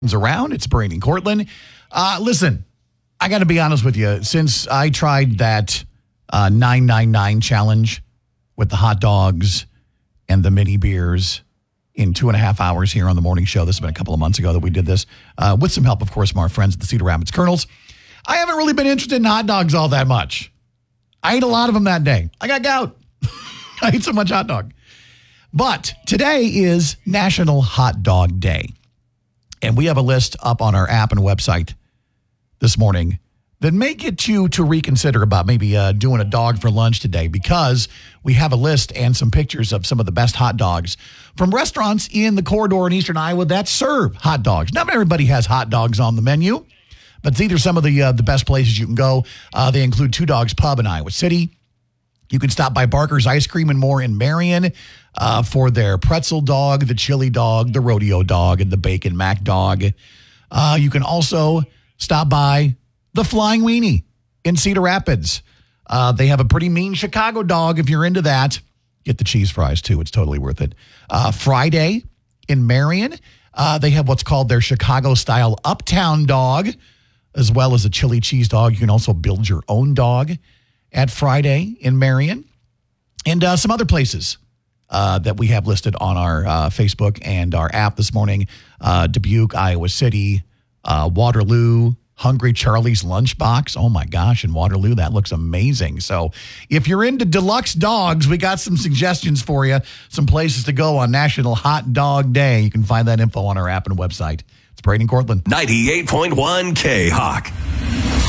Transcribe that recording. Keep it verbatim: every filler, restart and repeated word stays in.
around. It's Brady and Cortland. Uh, listen, I got to be honest with you. Since I tried that uh, nine nine nine challenge with the hot dogs and the mini beers in two and a half hours here on the morning show, this has been a couple of months ago that we did this, uh, with some help, of course, from our friends at the Cedar Rapids Colonels. I haven't really been interested in hot dogs all that much. I ate a lot of them that day. I got gout. I ate so much hot dog. But today is National Hot Dog Day. And we have a list up on our app and website this morning that may get you to reconsider about maybe uh, doing a dog for lunch today, because we have a list and some pictures of some of the best hot dogs from restaurants in the corridor in Eastern Iowa that serve hot dogs. Not everybody has hot dogs on the menu, but these are some of the uh, the best places you can go. Uh, they include Two Dogs Pub in Iowa City. You can stop by Barker's Ice Cream and More in Marion uh, for their pretzel dog, the chili dog, the rodeo dog, and the bacon mac dog. Uh, you can also stop by the Flying Weenie in Cedar Rapids. Uh, they have a pretty mean Chicago dog if you're into that. Get the cheese fries, too. It's totally worth it. Uh, Friday in Marion, uh, they have what's called their Chicago-style Uptown dog, as well as a chili cheese dog. You can also build your own dog at Friday in Marion, and uh, some other places uh, that we have listed on our uh, Facebook and our app this morning. Uh, Dubuque, Iowa City, uh, Waterloo, Hungry Charlie's Lunchbox. Oh my gosh, in Waterloo, that looks amazing. So if you're into deluxe dogs, we got some suggestions for you, some places to go on National Hot Dog Day. You can find that info on our app and website. It's Brady and Cortland. ninety-eight point one K-Hawk.